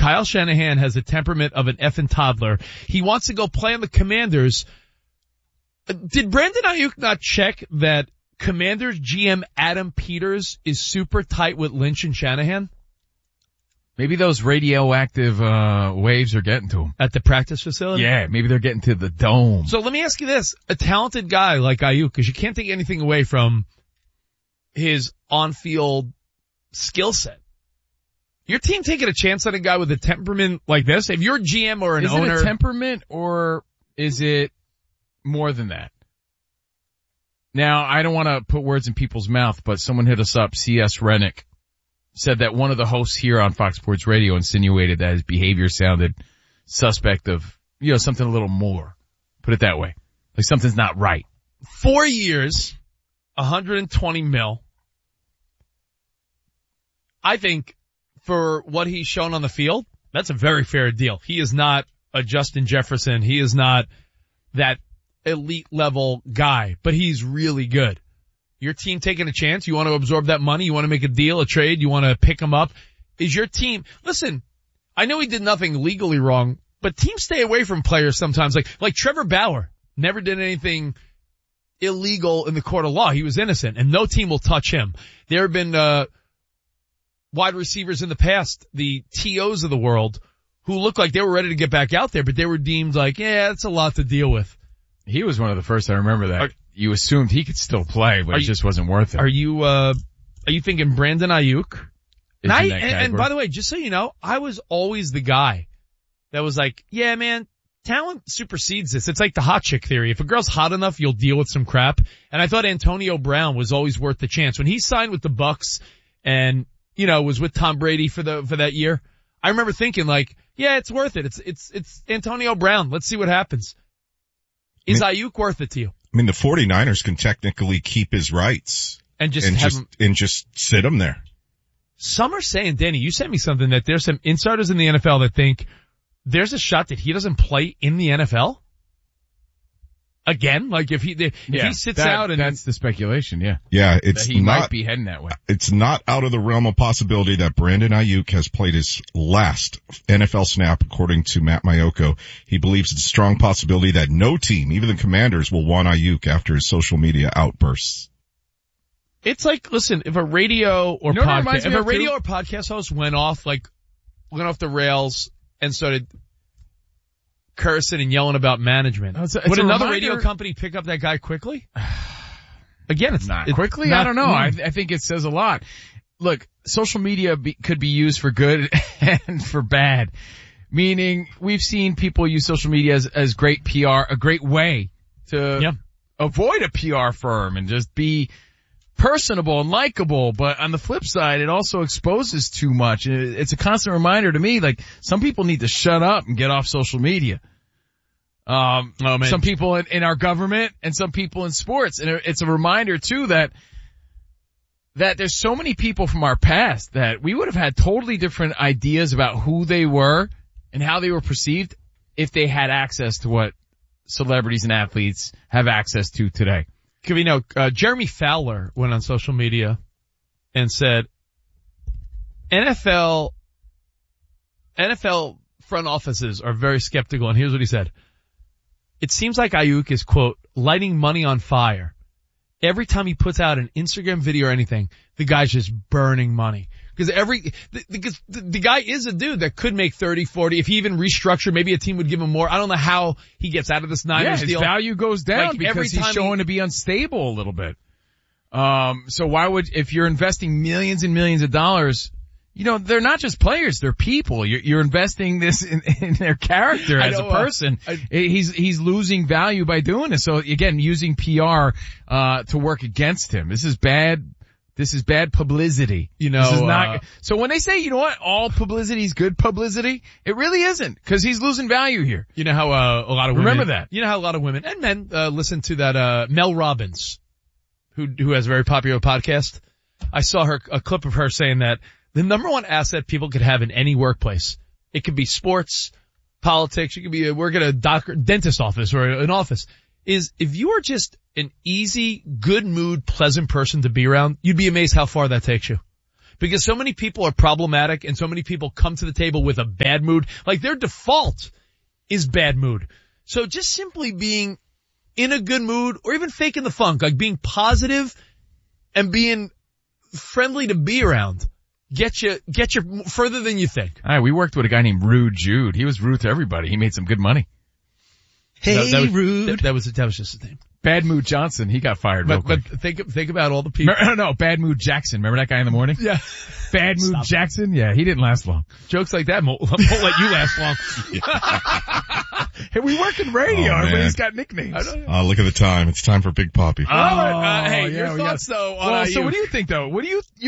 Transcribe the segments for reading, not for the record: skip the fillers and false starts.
Kyle Shanahan has the temperament of an effing toddler. He wants to go play on the Commanders. Did Brandon Ayuk not check that Commanders GM Adam Peters is super tight with Lynch and Shanahan? Maybe those radioactive waves are getting to him. At the practice facility? Yeah, maybe they're getting to the dome. So let me ask you this. A talented guy like Ayuk, because you can't take anything away from his on-field skill set. Your team taking a chance on a guy with a temperament like this? If you're a GM or an owner... Is it a temperament or is it more than that? Now, I don't want to put words in people's mouth, but someone hit us up, C.S. Rennick, said that one of the hosts here on Fox Sports Radio insinuated that his behavior sounded suspect of, something a little more. Put it that way. Like something's not right. 4 years, $120 million. I think for what he's shown on the field, that's a very fair deal. He is not a Justin Jefferson. He is not that elite level guy, but he's really good. Your team taking a chance? You want to absorb that money? You want to make a deal, a trade? You want to pick him up? Is your team... Listen, I know he did nothing legally wrong, but teams stay away from players sometimes. Like Trevor Bauer never did anything illegal in the court of law. He was innocent, and no team will touch him. There have been wide receivers in the past, the TOs of the world, who looked like they were ready to get back out there, but they were deemed like, yeah, that's a lot to deal with. He was one of the first, I remember that. You assumed he could still play, but it just wasn't worth it. Are you thinking Brandon Ayuk? And by the way, just so you know, I was always the guy that was like, yeah, man, talent supersedes this. It's like the hot chick theory. If a girl's hot enough, you'll deal with some crap. And I thought Antonio Brown was always worth the chance. When he signed with the Bucks and, was with Tom Brady for that year, I remember thinking like, yeah, it's worth it. It's Antonio Brown. Let's see what happens. Is Ayuk worth it to you? I mean, the 49ers can technically keep his rights and just sit him there. Some are saying, Danny, you sent me something that there's some insiders in the NFL that think there's a shot that he doesn't play in the NFL again. Like if he sits out, and that's the speculation. Yeah, he might be heading that way. It's not out of the realm of possibility that Brandon Ayuk has played his last NFL snap, according to Matt Maiocco. He believes it's a strong possibility that no team, even the Commanders, will want Ayuk after his social media outbursts. It's like, listen, if a radio or podcast host went off the rails and started cursing and yelling about management, would another radio company pick up that guy quickly? Again, it's not quickly. I don't know. I think it says a lot. Look, social media could be used for good and for bad. Meaning, we've seen people use social media as great PR, a great way to avoid a PR firm and just be personable and likable. But on the flip side, it also exposes too much. It's a constant reminder to me, like, some people need to shut up and get off social media. Some people in our government and some people in sports. And it's a reminder too that there's so many people from our past that we would have had totally different ideas about who they were and how they were perceived if they had access to what celebrities and athletes have access to today. Jeremy Fowler went on social media and said, NFL front offices are very skeptical, and here's what he said. It seems like Ayuk is, quote, lighting money on fire. Every time he puts out an Instagram video or anything, the guy's just burning money. Because the guy is a dude that could make 30, 40. If he even restructured, maybe a team would give him more. I don't know how he gets out of this Niners deal. His value goes down because he's showing to be unstable a little bit. So why would, if you're investing millions and millions of dollars, they're not just players, they're people. You're investing this in their character as a person. He's losing value by doing this. So again, using PR, to work against him. This is bad. This is bad publicity. This is not, so when they say, all publicity is good publicity, it really isn't, cause he's losing value here. You know how, a lot of women, remember that. You know how a lot of women and men, listen to that, Mel Robbins, who has a very popular podcast. I saw a clip of her saying that the number one asset people could have in any workplace, it could be sports, politics, you could be work at a dentist office or an office, is if you are just an easy, good mood, pleasant person to be around, you'd be amazed how far that takes you. because so many people are problematic and so many people come to the table with a bad mood. Like their default is bad mood. So just simply being in a good mood or even faking the funk, like being positive and being friendly to be around, get you further than you think. All right, we worked with a guy named Rude Jude. He was rude to everybody. He made some good money. Hey, Rude. That was just his name. Bad Mood Johnson, he got fired real quick. But think about all the people. No, Bad Mood Jackson. Remember that guy in the morning? Yeah. Bad Mood Jackson? Yeah, he didn't last long. Jokes like that won't let you last long. Hey, we work in radio. Oh, Everybody's got nicknames. Look at the time. It's time for Big Poppy. Hey, yeah, your thoughts though on Well, IU. so what do you think though?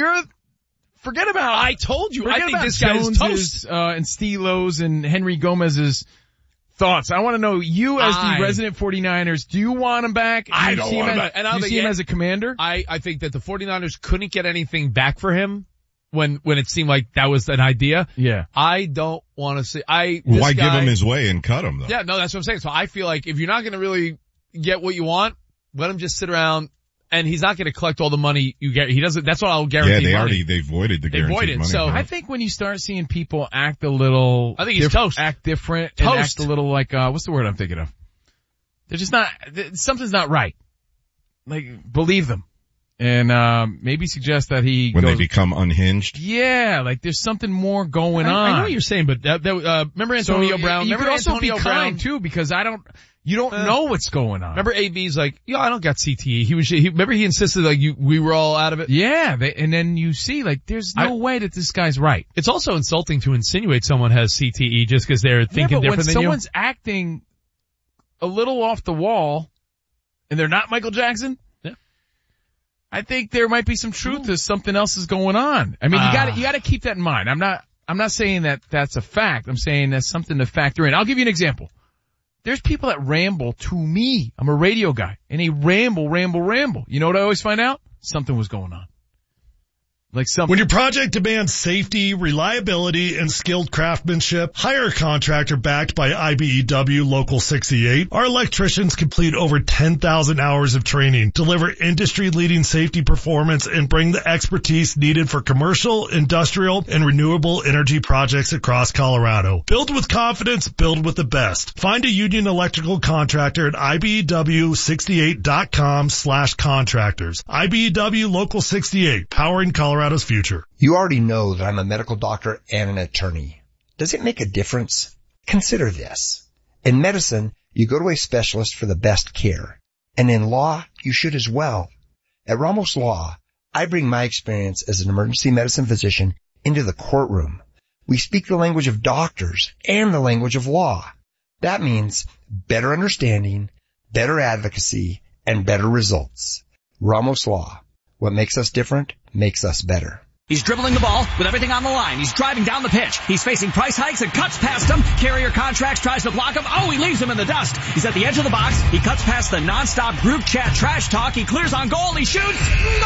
Forget about. I told you. I think this guy is Jones's, toast. And Steelos and Henry Gomez's thoughts. I want to know, you as the resident 49ers, do you want him back? I don't want him back. And do you see him as a commander? I think that the 49ers couldn't get anything back for him when it seemed like that was an idea. Yeah. I don't want to see, Why give him his way and cut him though? Yeah, no, that's what I'm saying. So I feel like if you're not going to really get what you want, let him just sit around. And he's not going to collect all the money you get. He doesn't. That's what I'll guarantee. Yeah, they voided the guaranteed money. So I think when you start seeing people act a little, I think he's toast. Act different, and act a little like what's the word I'm thinking of? They're just not. Something's not right. Like believe them, and maybe suggest that when they become unhinged. Yeah, like there's something more going on. I know what you're saying, but remember Antonio Brown? You remember could also Antonio be Brown kind too, because you don't know what's going on. Remember AB's like, I don't got CTE. Remember he insisted like we were all out of it? Yeah, and then you see like there's no way that this guy's right. It's also insulting to insinuate someone has CTE just because they're thinking different than you. When someone's acting a little off the wall and they're not Michael Jackson, I think there might be some truth to something else is going on. I mean, you gotta keep that in mind. I'm not saying that that's a fact. I'm saying that's something to factor in. I'll give you an example. There's people that ramble to me. I'm a radio guy, and they ramble. You know what I always find out? Something was going on. Like something. When your project demands safety, reliability, and skilled craftsmanship, hire a contractor backed by IBEW Local 68. Our electricians complete over 10,000 hours of training, deliver industry-leading safety performance, and bring the expertise needed for commercial, industrial, and renewable energy projects across Colorado. Build with confidence, build with the best. Find a union electrical contractor at IBEW68.com/contractors. IBEW Local 68, powering Colorado's future. You already know that I'm a medical doctor and an attorney. Does it make a difference? Consider this. In medicine, you go to a specialist for the best care. And in law, you should as well. At Ramos Law, I bring my experience as an emergency medicine physician into the courtroom. We speak the language of doctors and the language of law. That means better understanding, better advocacy, and better results. Ramos Law. What makes us different makes us better. He's dribbling the ball with everything on the line. He's driving down the pitch. He's facing price hikes and cuts past him. Carrier Contracts tries to block him. Oh, he leaves him in the dust. He's at the edge of the box. He cuts past the nonstop group chat trash talk. He clears on goal. He shoots.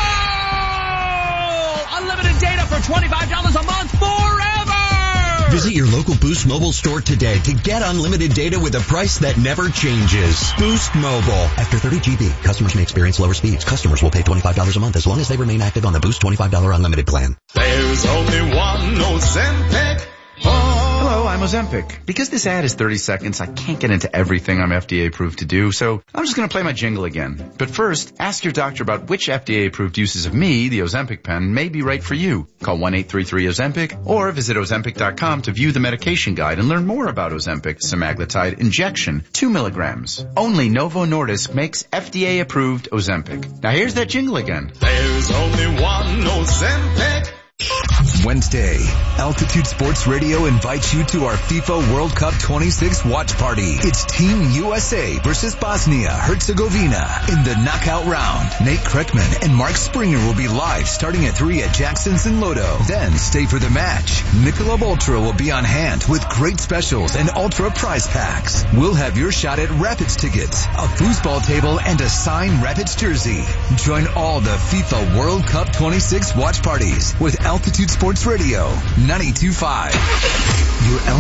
Goal! Unlimited data for $25 a month forever! Visit your local Boost Mobile store today to get unlimited data with a price that never changes. Boost Mobile. After 30 GB, customers may experience lower speeds. Customers will pay $25 a month as long as they remain active on the Boost $25 unlimited plan. There's only one Ozempic. Hello, I'm Ozempic. Because this ad is 30 seconds, I can't get into everything I'm FDA approved to do, so I'm just going to play my jingle again. But first, ask your doctor about which FDA approved uses of me, the Ozempic pen, may be right for you. Call 1-833-OZEMPIC or visit Ozempic.com to view the medication guide and learn more about Ozempic semaglutide injection, 2 milligrams. Only Novo Nordisk makes FDA approved Ozempic. Now here's that jingle again. There's only one Ozempic. Wednesday, Altitude Sports Radio invites you to our FIFA World Cup 26 watch party. It's Team USA versus Bosnia-Herzegovina in the knockout round. Nate Kreckman and Mark Springer will be live starting at 3 at Jackson's in Lodo. Then stay for the match. Michelob Ultra will be on hand with great specials and Ultra prize packs. We'll have your shot at Rapids tickets, a foosball table, and a signed Rapids jersey. Join all the FIFA World Cup 26 watch parties with Altitude Sports Radio 92.5. Your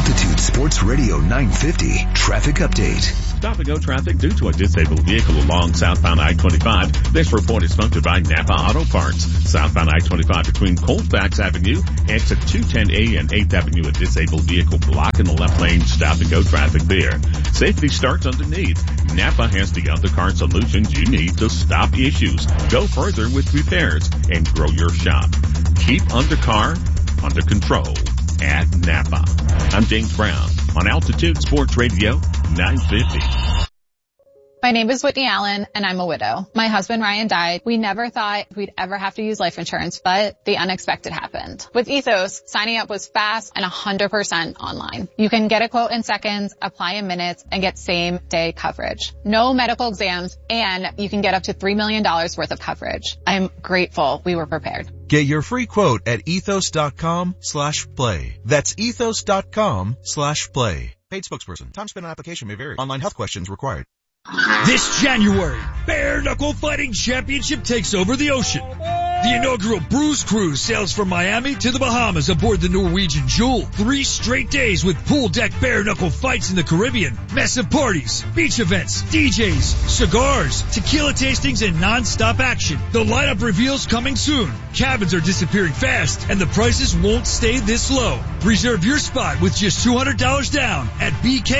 Altitude Sports Radio 950 traffic update. Stop and go traffic due to a disabled vehicle along southbound I-25. This report is sponsored by Napa Auto Parts. Southbound I-25 between Colfax Avenue, exit 210A and 8th Avenue, a disabled vehicle blocking the left lane. Stop and go traffic there. Safety starts underneath. Napa has the undercar solutions you need to stop issues. Go further with repairs and grow your shop. Keep undercar under control at Napa. I'm James Brown on Altitude Sports Radio 950. My name is Whitney Allen, and I'm a widow. My husband Ryan died. We never thought we'd ever have to use life insurance, but the unexpected happened. With Ethos, signing up was fast and 100% online. You can get a quote in seconds, apply in minutes, and get same-day coverage. No medical exams, and you can get up to $3 million worth of coverage. I'm grateful we were prepared. Get your free quote at ethos.com/play. That's ethos.com/play. Paid spokesperson. Time spent on application may vary. Online health questions required. This January, Bare Knuckle Fighting Championship takes over the ocean. The inaugural Bruise Cruise sails from Miami to the Bahamas aboard the Norwegian Jewel. 3 straight days with pool deck bare knuckle fights in the Caribbean, massive parties, beach events, DJs, cigars, tequila tastings, and non-stop action. The lineup reveals coming soon. Cabins are disappearing fast, and the prices won't stay this low. Reserve your spot with just $200 down at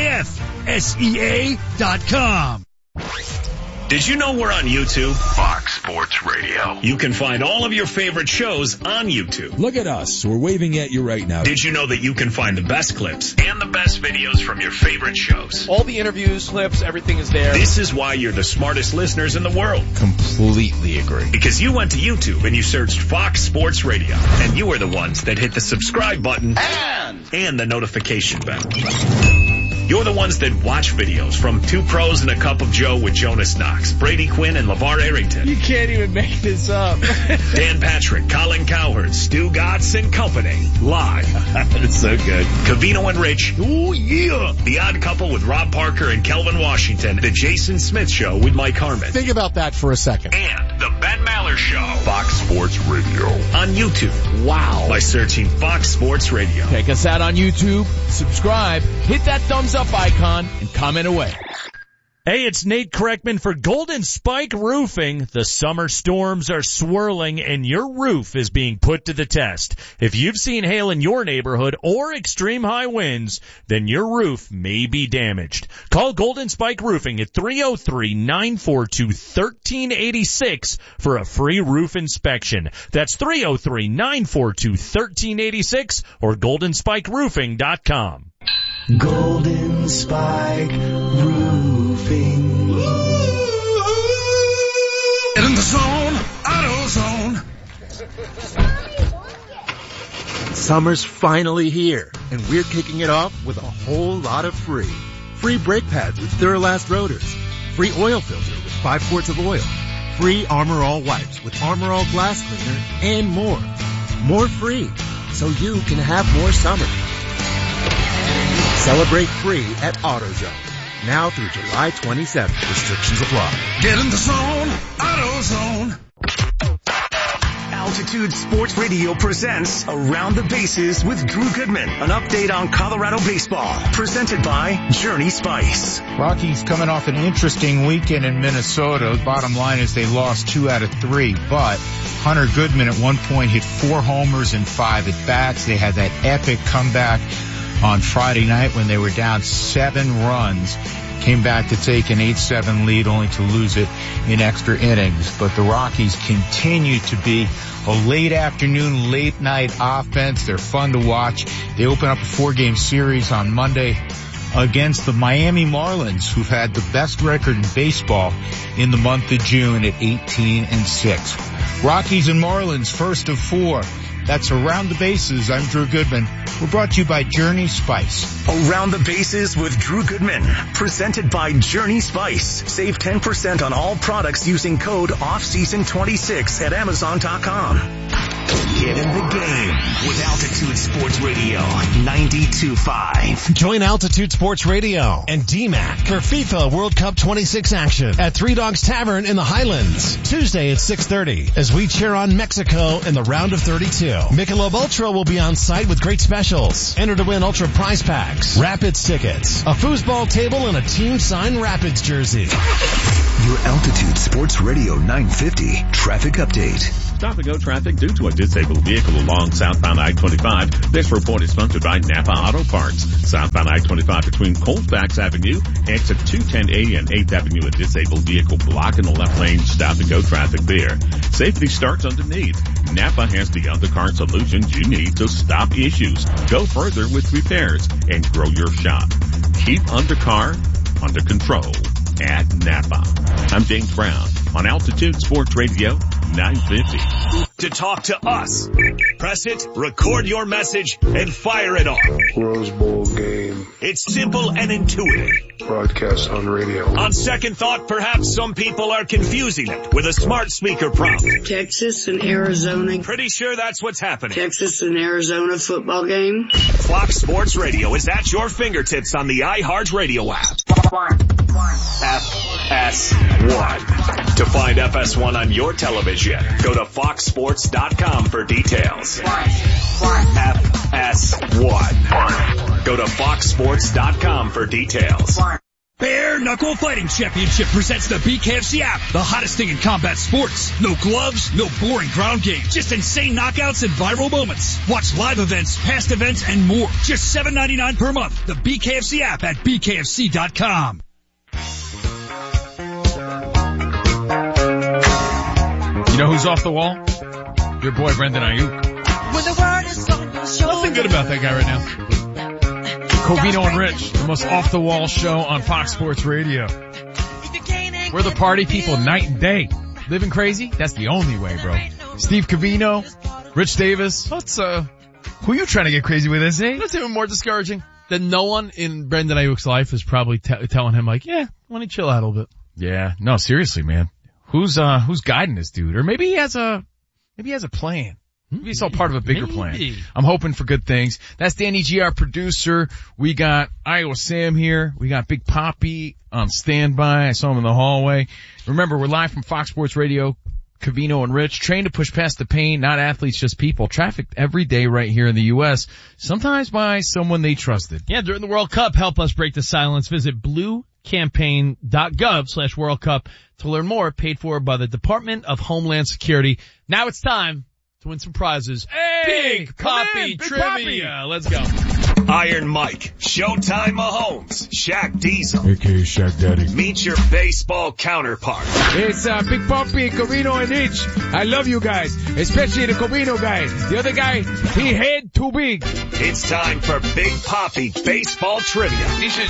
BKFSEA.com. Did you know we're on YouTube? Fox Sports Radio. You can find all of your favorite shows on YouTube. Look at us. We're waving at you right now. Did you know that you can find the best clips and the best videos from your favorite shows? All the interviews, clips, everything is there. This is why you're the smartest listeners in the world. Completely agree. Because you went to YouTube and you searched Fox Sports Radio. And you are the ones that hit the subscribe button and the notification bell. You're the ones that watch videos from Two Pros and a Cup of Joe with Jonas Knox, Brady Quinn, and LeVar Arrington. You can't even make this up. Dan Patrick, Colin Cowherd, Stu Gatz and Company. Live. It's so good. Covino and Rich. Ooh, yeah. The Odd Couple with Rob Parker and Kelvin Washington. The Jason Smith Show with Mike Harmon. Think about that for a second. And the Ben Maller Show. Fox Sports Radio. On YouTube. Wow. By searching Fox Sports Radio. Check us out on YouTube. Subscribe. Hit that thumbs up icon and comment away. Hey, it's Nate Kreckman for Golden Spike Roofing. The summer storms are swirling and your roof is being put to the test. If you've seen hail in your neighborhood or extreme high winds, then your roof may be damaged. Call Golden Spike Roofing at 303-942-1386 for a free roof inspection. That's 303-942-1386 or goldenspikeroofing.com. Golden Spike Roofing. Get in the zone, AutoZone. Summer's finally here, and we're kicking it off with a whole lot of free. Free brake pads with Duralast rotors. Free oil filter with 5 quarts of oil. Free Armor All wipes with Armor All glass cleaner, and more. More free, so you can have more summer. Celebrate free at AutoZone. Now through July 27th. Restrictions apply. Get in the zone, AutoZone. Altitude Sports Radio presents Around the Bases with Drew Goodman. An update on Colorado baseball. Presented by Journey Spice. Rockies coming off an interesting weekend in Minnesota. The bottom line is they lost 2 out of 3, but Hunter Goodman at one point hit 4 homers and 5 at-bats. They had that epic comeback on Friday night when they were down 7 runs. Came back to take an 8-7 lead only to lose it in extra innings. But the Rockies continue to be a late afternoon, late night offense. They're fun to watch. They open up a 4-game series on Monday against the Miami Marlins, who've had the best record in baseball in the month of June at 18-6. Rockies and Marlins, first of 4. That's Around the Bases. I'm Drew Goodman. We're brought to you by Journey Spice. Around the Bases with Drew Goodman. Presented by Journey Spice. Save 10% on all products using code OFFSEASON26 at Amazon.com. Get in the game with Altitude Sports Radio 92.5. Join Altitude Sports Radio and DMAC for FIFA World Cup 26 action at Three Dogs Tavern in the Highlands. Tuesday at 6:30 as we cheer on Mexico in the round of 32. Michelob Ultra will be on site with great specials. Enter to win Ultra prize packs, Rapids tickets, a foosball table, and a team signed Rapids jersey. Your Altitude Sports Radio 950 traffic update. Stop and go traffic due to a disabled vehicle along southbound I-25. This report is sponsored by Napa Auto Parts. Southbound I-25 between Colfax Avenue, exit 210A and 8th Avenue, a disabled vehicle blocking the left lane. Stop and go traffic there. Safety starts underneath. Napa has the undercar solutions you need to stop issues, go further with repairs, and grow your shop. Keep undercar under control at Napa. I'm James Brown on Altitude Sports Radio 950. To talk to us, press it, record your message, and fire it off. Rose Bowl game. It's simple and intuitive. Broadcast on radio. On second thought, perhaps some people are confusing it with a smart speaker prompt. Texas and Arizona. Pretty sure that's what's happening. Texas and Arizona football game. Fox Sports Radio is at your fingertips on the iHeart Radio app. FS1. To find FS1 on your television, go to foxsports.com for details. FS1. Go to foxsports.com for details. Bare Knuckle Fighting Championship presents the BKFC app, the hottest thing in combat sports. No gloves, no boring ground game, just insane knockouts and viral moments. Watch live events, past events, and more. Just $7.99 per month. The BKFC app at bkfc.com. You know who's off the wall? Your boy Brendan Ayuk. Nothing good about that guy right now. Covino and Rich, the most off-the-wall show on Fox Sports Radio. We're the party people night and day. Living crazy? That's the only way, bro. Steve Covino, Rich Davis. Who you trying to get crazy with, isn't he? That's even more discouraging. That no one in Brendan Ayuk's life is probably telling him like, yeah, why don't you chill out a little bit. Yeah, no, seriously, man. Who's guiding this dude? Or maybe he has a plan. Maybe he's all part of a bigger plan. I'm hoping for good things. That's Danny G, our producer. We got Iowa Sam here. We got Big Poppy on standby. I saw him in the hallway. Remember, we're live from Fox Sports Radio. Covino and Rich, trained to push past the pain, not athletes, just people. Trafficked every day right here in the U.S., sometimes by someone they trusted. Yeah, during the World Cup, help us break the silence. Visit bluecampaign.gov/World Cup to learn more, paid for by the Department of Homeland Security. Now it's time to win some prizes. Hey, Big Poppy Trivia. Let's go. Iron Mike, Showtime Mahomes, Shaq Diesel, a.k.a. Shaq Daddy. Meet your baseball counterpart. It's Big Poppy, Covino, and Rich. I love you guys, especially the Covino guy. The other guy, he head too big. It's time for Big Poppy Baseball Trivia. This is